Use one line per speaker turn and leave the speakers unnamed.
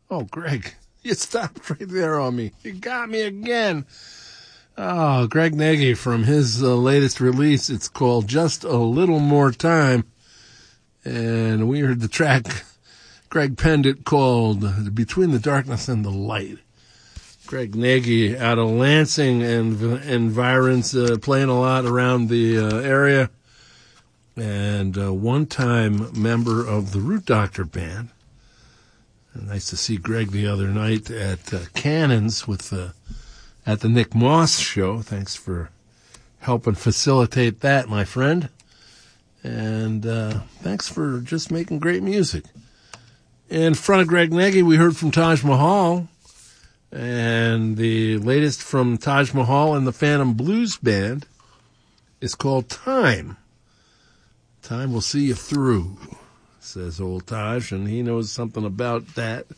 Oh, Greg, you stopped right there on me. You got me again. Oh, Greg Nagy from his latest release. It's called Just a Little More Time. And we heard the track Greg penned it called Between the Darkness and the Light. Greg Nagy out of Lansing and environs, playing a lot around the area. And one-time member of the Root Doctor Band. Nice to see Greg the other night at Cannon's at the Nick Moss show. Thanks for helping facilitate that, my friend. And thanks for just making great music. In front of Greg Nagy, we heard from Taj Mahal. And the latest from Taj Mahal and the Phantom Blues Band is called Time. Time will see you through, says old Taj, and he knows something about that.